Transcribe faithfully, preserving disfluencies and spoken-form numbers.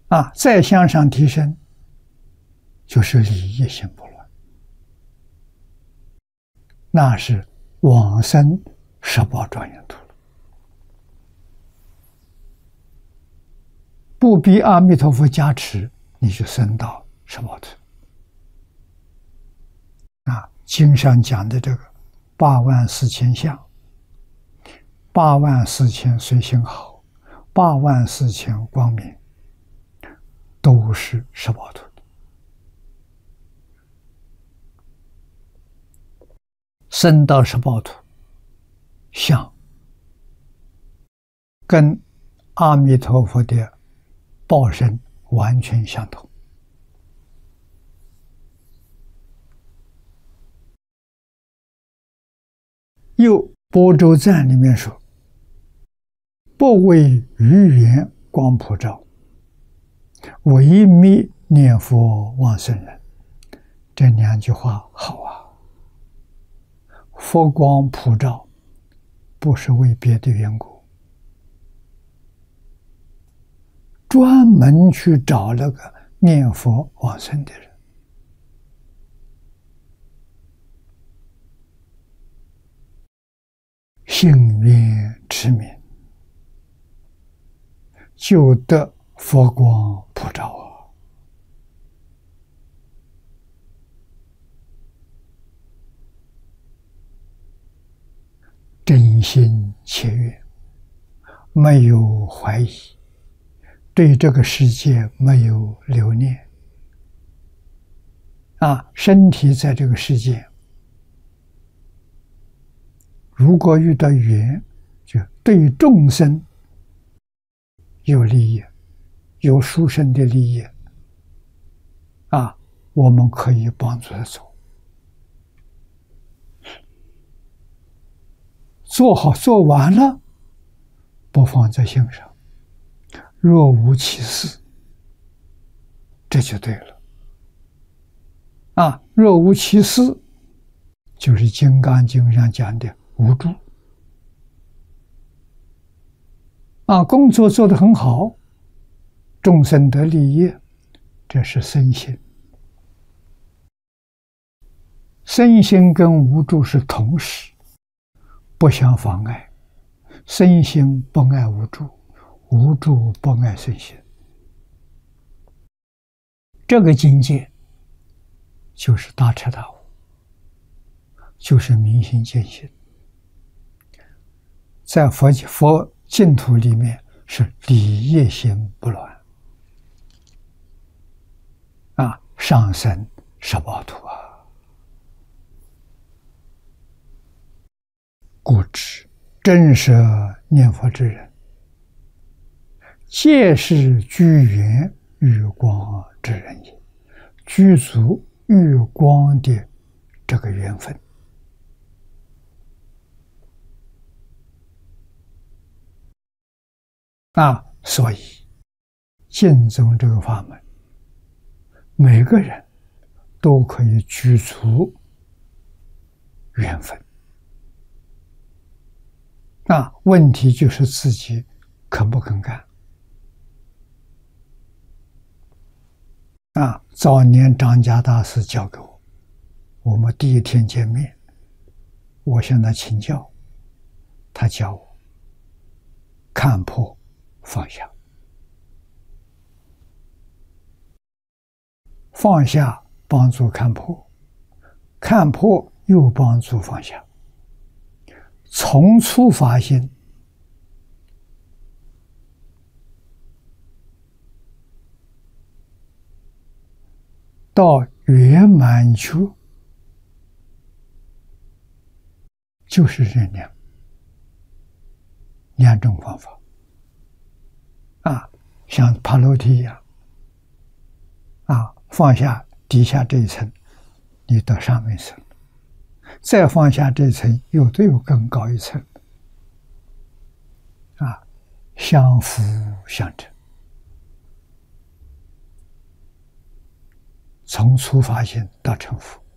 啊，再向上提升，就是理业心不乱，那是往生十宝庄严土了。不必阿弥陀佛加持，你就升到十宝土。啊，经上讲的这个八万四千相，八万四千随行好，八万四千光明，都是十宝土的。升到十宝土，相跟阿弥陀佛的报身完全相同。又般舟赞里面说：“不为余缘光普照，唯灭念佛往生人。”这两句话好啊！佛光普照，不是为别的缘故，专门去找那个念佛往生的人。信愿持名，就得佛光普照啊！真心切愿，没有怀疑，对这个世界没有留念啊！身体在这个世界，如果遇到缘，就对众生有利益，有殊胜的利益啊，我们可以帮助他做，做好做完了，不放在心上，若无其事，这就对了啊！若无其事，就是《金刚经》上讲的无助啊，工作做得很好，众生得利益，这是身心。身心跟无助是同时，不相妨碍。身心不爱无助，无助不爱身心。这个境界就是大彻大悟，就是明心见性。在佛佛净土里面是理业心不乱啊，上升十宝土啊。故知真实念佛之人，皆是具缘欲光之人也，具足欲光的这个缘分。啊，所以净宗这个法门，每个人都可以具足缘分。啊，问题就是自己肯不肯干。啊，早年张家大师教给我，我们第一天见面，我向他请教，他教我看破放下，放下帮助看破，看破又帮助放下。从初发心到圆满处，就是这两两种方法啊，像爬楼梯一样啊，放下底下这一层，你到上面层，再放下这一层，有的有更高一层啊，相辅相成。从初发心到成佛，